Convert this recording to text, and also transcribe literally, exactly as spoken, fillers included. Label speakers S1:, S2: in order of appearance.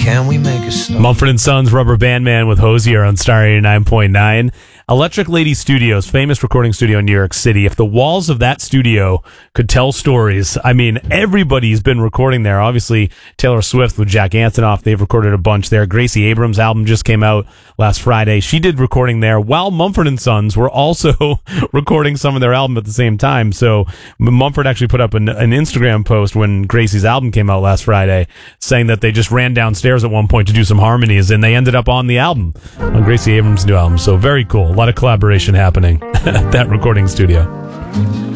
S1: can we make a start?
S2: Mumford and Sons, Rubber Band Man with Hosier on Star eighty-nine point nine. Electric Lady Studios, famous recording studio in New York City. If the walls of that studio could tell stories, I mean, everybody's been recording there. Obviously, Taylor Swift with Jack Antonoff, they've recorded a bunch there. Gracie Abrams' album just came out last Friday. She did recording there, while Mumford and Sons were also recording some of their album at the same time. So Mumford actually put up an, an Instagram post when Gracie's album came out last Friday, saying that they just ran downstairs at one point to do some harmonies, and they ended up on the album, on Gracie Abrams' new album. So very cool. A lot of collaboration happening at that recording studio.